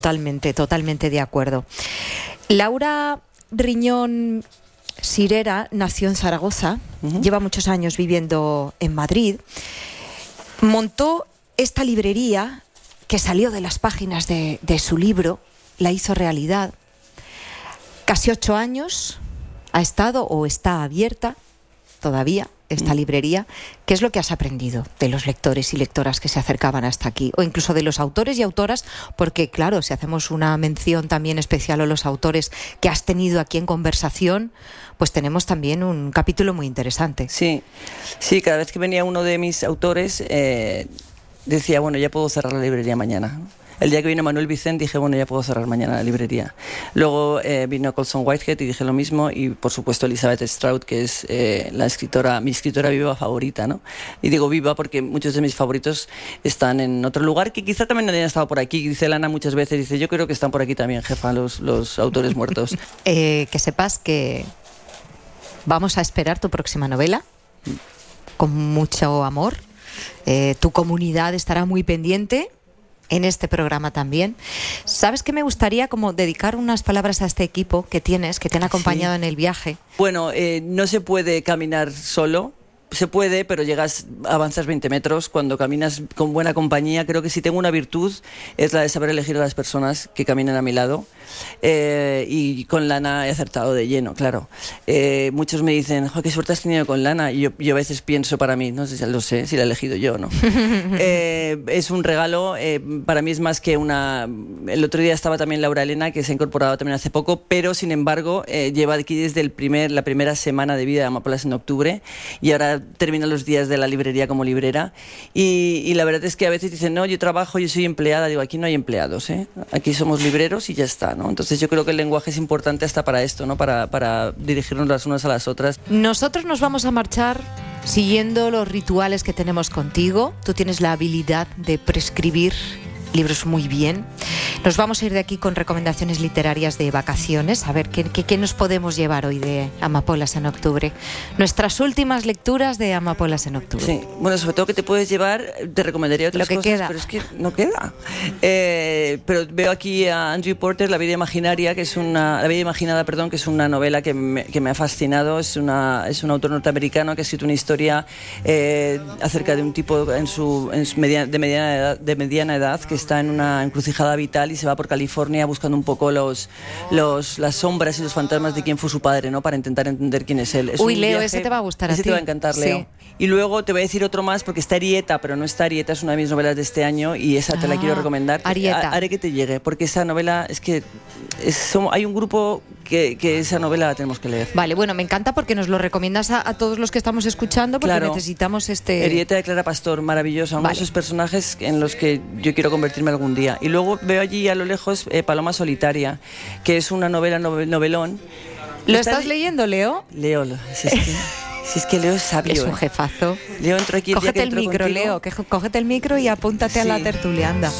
Totalmente de acuerdo. Laura Riñón Sirera nació en Zaragoza, lleva muchos años viviendo en Madrid, montó esta librería que salió de las páginas de su libro, la hizo realidad. Casi 8 años ha estado o está abierta todavía esta librería. ¿Qué es lo que has aprendido de los lectores y lectoras que se acercaban hasta aquí? O incluso de los autores y autoras, porque claro, si hacemos una mención también especial a los autores que has tenido aquí en conversación, pues tenemos también un capítulo muy interesante. Sí, cada vez que venía uno de mis autores decía, bueno, ya puedo cerrar la librería mañana. El día que vino Manuel Vicente dije, bueno, ya puedo cerrar mañana la librería. Luego vino Colson Whitehead y dije lo mismo, y por supuesto Elizabeth Strout, que es mi escritora viva favorita, ¿no? Y digo viva porque muchos de mis favoritos están en otro lugar, que quizá también no hayan estado por aquí. Dice Lana muchas veces, dice, yo creo que están por aquí también, jefa, los autores muertos. Que sepas que vamos a esperar tu próxima novela con mucho amor. Tu comunidad estará muy pendiente en este programa también. ¿Sabes que me gustaría como dedicar unas palabras a este equipo que tienes, que te han acompañado en el viaje? Bueno, no se puede caminar solo. Se puede, pero avanzas 20 metros. Cuando caminas con buena compañía, creo que si tengo una virtud es la de saber elegir a las personas que caminan a mi lado. Y con Lana he acertado de lleno, claro. Muchos me dicen, qué suerte has tenido con Lana. Y yo a veces pienso para mí, no sé si lo sé, si la he elegido yo o no. Es un regalo, para mí es más que una... El otro día estaba también Laura Elena, que se ha incorporado también hace poco, pero sin embargo lleva aquí desde la primera semana de vida de Amapolas en octubre, y ahora termina los días de la librería como librera, y la verdad es que a veces dicen, no, yo trabajo, yo soy empleada. Digo, aquí no hay empleados, aquí somos libreros y ya está, ¿no? Entonces yo creo que el lenguaje es importante hasta para esto, ¿no? Para dirigirnos las unas a las otras. Nosotros nos vamos a marchar siguiendo los rituales que tenemos contigo. Tú tienes la habilidad de prescribir libros muy bien. Nos vamos a ir de aquí con recomendaciones literarias de vacaciones. A ver, ¿qué nos podemos llevar hoy de Amapolas en octubre? Nuestras últimas lecturas de Amapolas en octubre. Sí, bueno, sobre todo que te puedes llevar, te recomendaría otras cosas, queda. Pero es que no queda. Pero veo aquí a Andrew Porter, La vida imaginada, que es una novela que me ha fascinado. Es un autor norteamericano que ha escrito una historia acerca de un tipo de mediana edad que está en una encrucijada vital y se va por California buscando un poco las sombras y los fantasmas de quién fue su padre, ¿no? Para intentar entender quién es él. Leo, ese te va a gustar a ti. Ese te va a encantar, Leo. Sí. Y luego te voy a decir otro más, porque está Arieta, pero no está Arieta, es una de mis novelas de este año y esa te la quiero recomendar. Arieta. Haré que te llegue, porque esa novela hay un grupo que esa novela la tenemos que leer. Vale, bueno, me encanta porque nos lo recomiendas a todos los que estamos escuchando, porque claro, necesitamos Arieta de Clara Pastor, maravillosa, uno de esos personajes en los que yo quiero convertirme algún día. Y luego veo allí a lo lejos Paloma solitaria, que es una novelón. ¿Lo estás leyendo, Leo? Leo, si es que Leo es sabio. Es un jefazo. Leo entró aquí Cógete el micro, contigo. Leo, cógete el micro y apúntate a la tertulia, anda.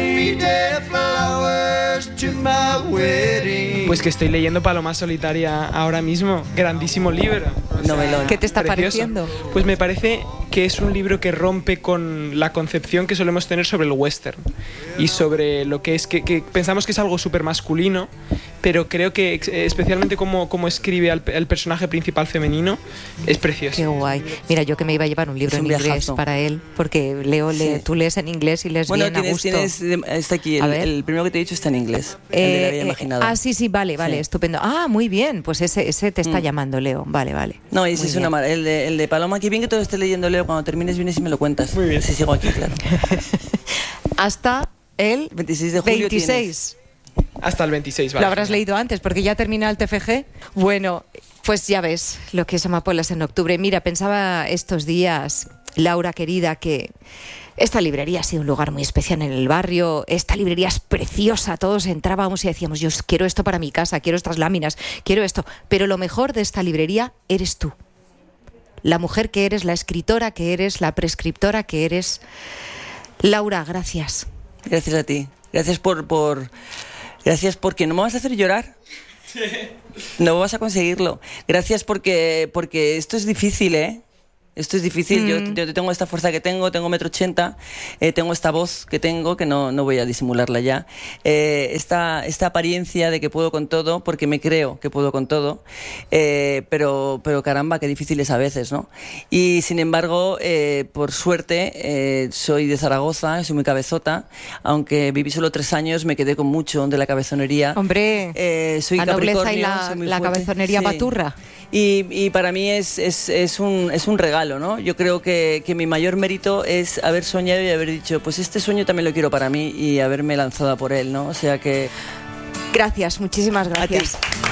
Pues que estoy leyendo Paloma solitaria ahora mismo, grandísimo libro. Novelón. ¿Qué te está precioso. Pareciendo? Pues me parece que es un libro que rompe con la concepción que solemos tener sobre el western y sobre lo que es que pensamos que es algo súper masculino, pero creo que especialmente como escribe al personaje principal femenino es precioso. Qué guay. Mira, yo que me iba a llevar un libro en inglés para él, porque Leo tú lees en inglés y lees bien a gusto. Está aquí, el primero que te he dicho está en inglés, el de La vida imaginada. Sí, vale, estupendo. Muy bien, pues ese te está llamando, Leo. Vale. No, ese es una el de Paloma, qué bien que te lo estés leyendo, Leo. Cuando termines vienes y me lo cuentas. Muy bien. Si sigo aquí, claro. Hasta el 26 de julio 26. Hasta el 26, vale. Lo habrás leído antes, porque ya termina el TFG. Bueno, pues ya ves lo que es Amapolas en octubre. Mira, pensaba estos días, Laura querida, que esta librería ha sido un lugar muy especial en el barrio. Esta librería es preciosa. Todos entrábamos y decíamos, yo quiero esto para mi casa, quiero estas láminas, quiero esto. Pero lo mejor de esta librería eres tú. La mujer que eres, la escritora que eres, la prescriptora que eres. Laura, gracias. Gracias a ti. Gracias Gracias porque no me vas a hacer llorar. No vas a conseguirlo. Gracias porque esto es difícil, ¿eh? Esto es difícil. Yo tengo esta fuerza que tengo 1,80 m, tengo esta voz que tengo, que no voy a disimularla ya. Esta apariencia de que puedo con todo, porque me creo que puedo con todo, pero caramba, qué difícil es a veces, ¿no? Y sin embargo, por suerte, soy de Zaragoza, soy muy cabezota, aunque viví solo 3 años, me quedé con mucho de la cabezonería. Hombre, soy la nobleza y Capricornio, soy muy la fuerte. cabezonería Sí. paturra. Y para mí es un regalo, ¿no? Yo creo que mi mayor mérito es haber soñado y haber dicho, pues este sueño también lo quiero para mí, y haberme lanzado a por él, ¿no? O sea que... Gracias, muchísimas gracias. A ti.